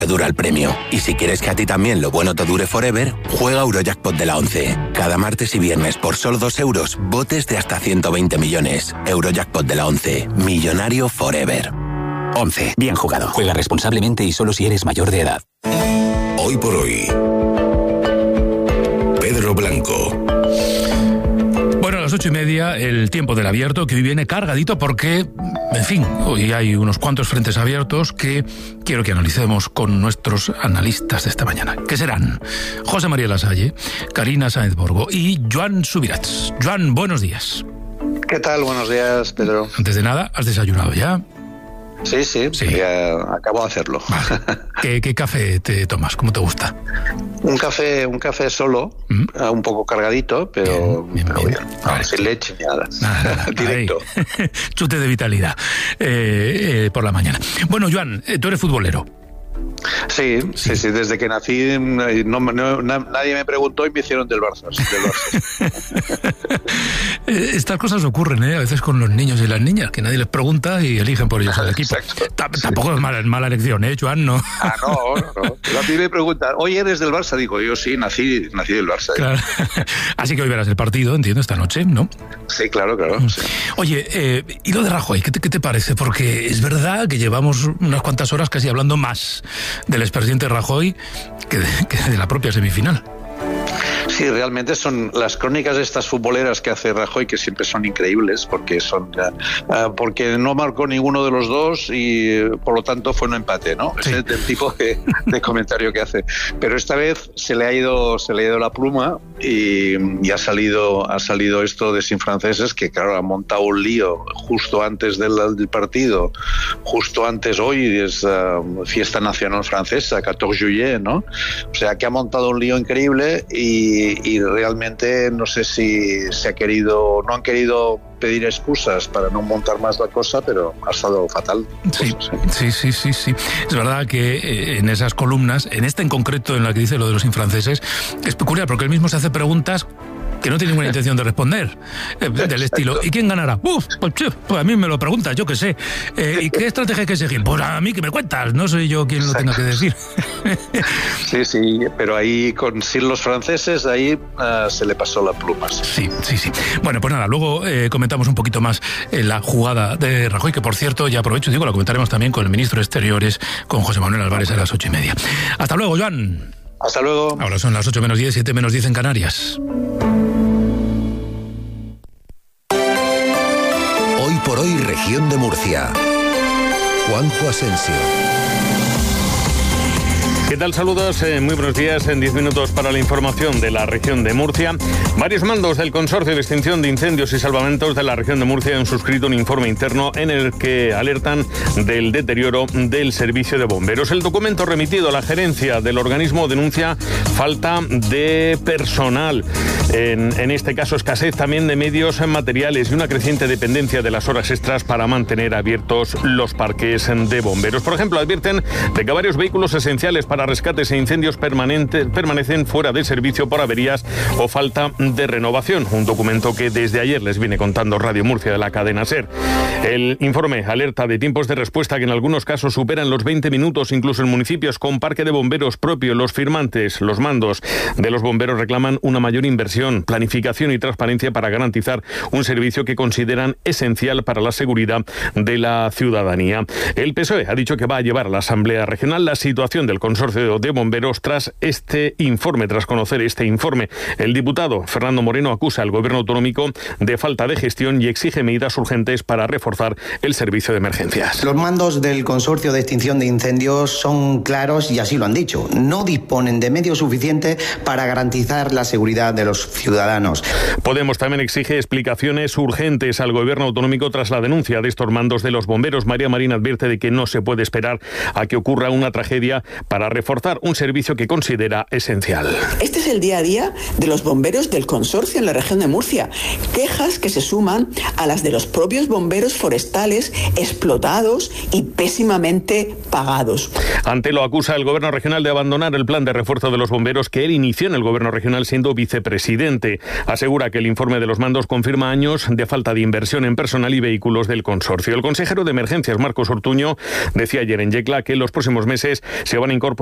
dura el premio. Y si quieres que a ti también lo bueno te dure forever, juega Eurojackpot de la 11. Cada martes y viernes por solo 2 euros, botes de hasta 120 millones. Eurojackpot de la 11. Millonario forever. 11. Bien jugado. Juega responsablemente y solo si eres mayor de edad. Hoy por hoy, Pedro Blanco. Bueno, a las 8:30, el tiempo del abierto, que hoy viene cargadito porque, en fin, hoy hay unos cuantos frentes abiertos que quiero que analicemos con nuestros analistas de esta mañana, que serán José María Lasalle, Carina Sáenz Borgo y Joan Subirats. Joan, buenos días. ¿Qué tal? Buenos días, Pedro. Antes de nada, ¿has desayunado ya? Sí, ya acabo de hacerlo. Vale. ¿Qué café te tomas? ¿Cómo te gusta? Un café solo, un poco cargadito, pero bien. Vale. Sin leche ni nada. Directo. Chute de vitalidad por la mañana. Bueno, Joan, tú eres futbolero. Sí, desde que nací nadie me preguntó y me hicieron del Barça. Estas cosas ocurren, a veces con los niños y las niñas, que nadie les pregunta y eligen por ellos al equipo. Tampoco es mala elección, Joan, ¿no? No. A mí me preguntan, ¿hoy eres del Barça? Digo, yo sí, nací del Barça. Claro. Así que hoy verás el partido, entiendo, esta noche, ¿no? Sí, claro. Sí. Oye, ¿y lo de Rajoy? ¿Qué te parece? Porque es verdad que llevamos unas cuantas horas casi hablando más del expresidente Rajoy que de la propia semifinal. Sí, realmente son las crónicas estas futboleras que hace Rajoy, que siempre son increíbles, porque porque no marcó ninguno de los dos y por lo tanto fue un empate, ¿no? Sí. Ese es el tipo de comentario que hace. Pero esta vez se le ha ido la pluma y ha salido esto de Sin Franceses, que claro, ha montado un lío justo antes del partido, justo antes, hoy es fiesta nacional francesa, 14 juillet, ¿no? O sea, que ha montado un lío increíble y realmente no sé si no han querido pedir excusas para no montar más la cosa, pero ha estado fatal. Sí. Es verdad que en esas columnas, en esta en concreto, en la que dice lo de los infranceses, es peculiar porque él mismo se hace preguntas que no tiene ninguna intención de responder, del estilo, ¿y quién ganará? Pues a mí me lo preguntas, yo qué sé. ¿Y qué estrategia hay que seguir? Pues a mí que me cuentas, no soy yo quien lo tenga que decir. Sí, pero ahí sin los franceses, ahí se le pasó la pluma. Sí. Bueno, pues nada, luego comentamos un poquito más la jugada de Rajoy, que por cierto, ya aprovecho, la comentaremos también con el ministro de Exteriores, con José Manuel Álvarez, a las 8:30. Hasta luego, Joan. Hasta luego. Ahora son las 8:10, 7:10 en Canarias. Hoy por hoy, región de Murcia. Juanjo Asensio. ¿Qué tal? Saludos, muy buenos días. En 10 minutos para la información de la región de Murcia. Varios mandos del Consorcio de Extinción de Incendios y Salvamentos de la región de Murcia han suscrito un informe interno en el que alertan del deterioro del servicio de bomberos. El documento remitido a la gerencia del organismo denuncia falta de personal, en este caso escasez también de medios materiales y una creciente dependencia de las horas extras para mantener abiertos los parques de bomberos. Por ejemplo, advierten de que varios vehículos esenciales para rescates e incendios permanecen fuera de servicio por averías o falta de renovación. Un documento que desde ayer les viene contando Radio Murcia de la cadena SER. El informe alerta de tiempos de respuesta que en algunos casos superan los 20 minutos, incluso en municipios con parque de bomberos propio. Los firmantes, los mandos de los bomberos reclaman una mayor inversión, planificación y transparencia para garantizar un servicio que consideran esencial para la seguridad de la ciudadanía. El PSOE ha dicho que va a llevar a la Asamblea Regional la situación del Consorcio de Bomberos tras conocer este informe. El diputado Fernando Moreno acusa al gobierno autonómico de falta de gestión y exige medidas urgentes para reforzar el servicio de emergencias. Los mandos del Consorcio de Extinción de Incendios son claros y así lo han dicho. No disponen de medios suficientes para garantizar la seguridad de los ciudadanos. Podemos también exige explicaciones urgentes al gobierno autonómico tras la denuncia de estos mandos de los bomberos. María Marín advierte de que no se puede esperar a que ocurra una tragedia para reforzar un servicio que considera esencial. Este es el día a día de los bomberos del consorcio en la región de Murcia. Quejas que se suman a las de los propios bomberos forestales explotados y pésimamente pagados. Ante lo acusa el Gobierno regional de abandonar el plan de refuerzo de los bomberos que él inició en el Gobierno regional siendo vicepresidente. Asegura que el informe de los mandos confirma años de falta de inversión en personal y vehículos del consorcio. El consejero de Emergencias, Marcos Ortuño, decía ayer en Yecla que en los próximos meses se van a incorporar